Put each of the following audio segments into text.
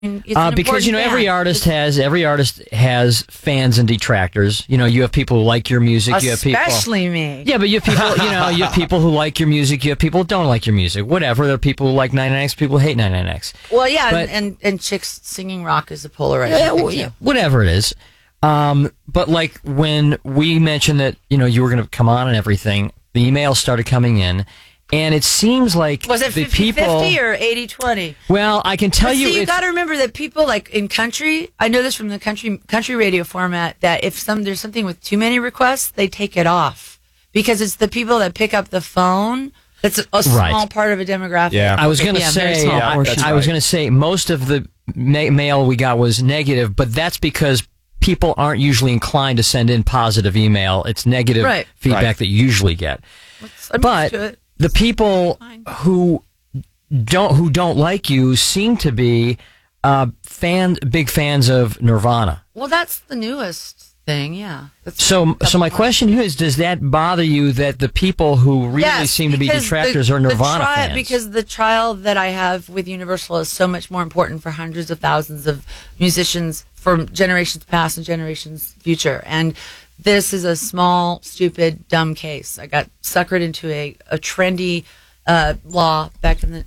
Because every artist has fans and detractors. You have people who like your music. You have people, especially me. Yeah, but you have people. You have people who like your music. You have people who don't like your music. Whatever. There are people who like 99X. People who hate 99X. Well, yeah, but, and chicks singing rock is a polarizing thing. Yeah, whatever it is. But like when we mentioned that you were going to come on and everything, the emails started coming in. And it seems like was it 50-50 or 80-20? Well, I can tell you. You got to remember that people like in country. I know this from the country radio format that if there's something with too many requests, they take it off because it's the people that pick up the phone. That's a small part of a demographic. Yeah, I was going to say. I was going to say most of the mail we got was negative, but that's because people aren't usually inclined to send in positive email. It's negative feedback that you usually get. But the people who don't like you seem to be big fans of Nirvana. Well, that's the newest thing, yeah. So my question to you is: does that bother you that the people who really seem to be detractors are Nirvana fans? Because the trial that I have with Universal is so much more important for hundreds of thousands of musicians from generations past and generations future, and this is a small, stupid, dumb case. I got suckered into a trendy law back in the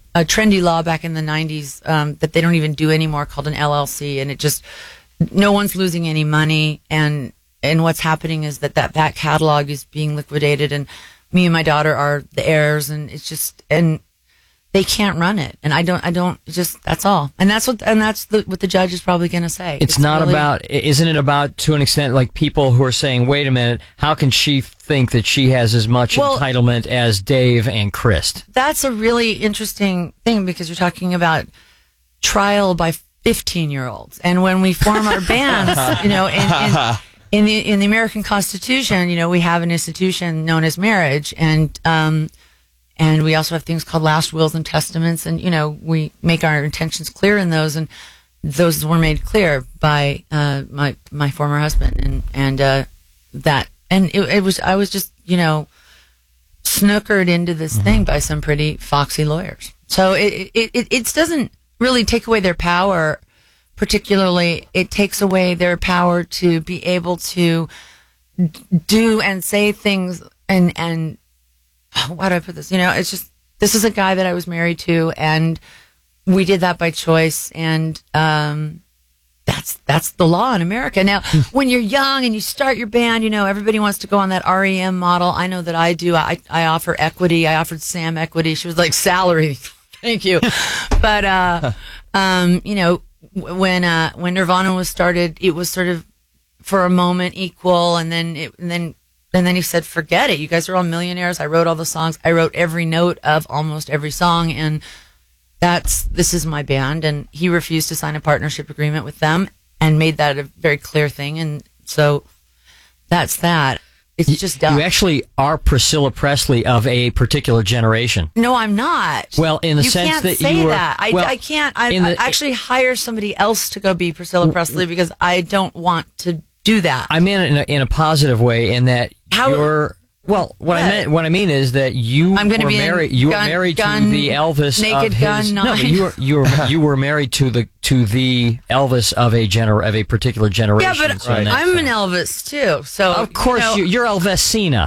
90s that they don't even do anymore, called an LLC, and it just no one's losing any money. And what's happening is that catalog is being liquidated, and me and my daughter are the heirs, and it's just they can't run it, and I don't. Just that's all, and that's what the judge is probably going to say. It's not really about, isn't it about to an extent like people who are saying, wait a minute, how can she think that she has as much entitlement as Dave and Chris? That's a really interesting thing because you're talking about trial by 15-year-olds, and when we form our bands, in the American Constitution, we have an institution known as marriage, and we also have things called last wills and testaments, and we make our intentions clear in those, and those were made clear by my former husband, and I was just snookered into this thing by some pretty foxy lawyers. So it doesn't really take away their power, particularly it takes away their power to be able to do and say things and how do I put this? It's just, this is a guy that I was married to, and we did that by choice, and that's the law in America. Now, when you're young and you start your band, everybody wants to go on that REM model. I know that I do. I offer equity. I offered Sam equity. She was like, salary. Thank you. But, when Nirvana was started, it was sort of for a moment equal, and then he said, forget it. You guys are all millionaires. I wrote all the songs. I wrote every note of almost every song. And this is my band. And he refused to sign a partnership agreement with them and made that a very clear thing. And so that's that. It's just dumb. You actually are Priscilla Presley of a particular generation. No, I'm not. Well, in the sense that you were... That. I can't. I actually hire somebody else to go be Priscilla Presley because I don't want to do that. I mean it in a positive way, in that you're... Well, what I mean is that you were married to the Elvis Naked of Gun his. 9. No, but you were married to the Elvis of a particular generation. Yeah, but I'm an Elvis too. So of course you're Elvisina.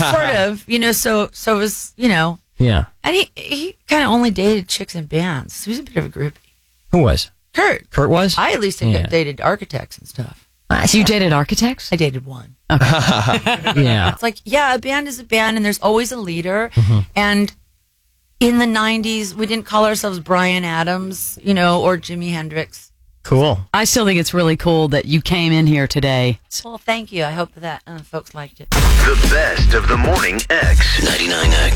So was Yeah. And he kind of only dated chicks in bands. He was a bit of a groupie. Who was? Kurt. Kurt was. I at least dated architects and stuff. So you dated architects? I dated one. Okay. Yeah. It's like, a band is a band, and there's always a leader. Mm-hmm. And in the 90s, we didn't call ourselves Bryan Adams, or Jimi Hendrix. Cool. I still think it's really cool that you came in here today. Well, thank you. I hope that folks liked it. The best of the Morning X. 99X.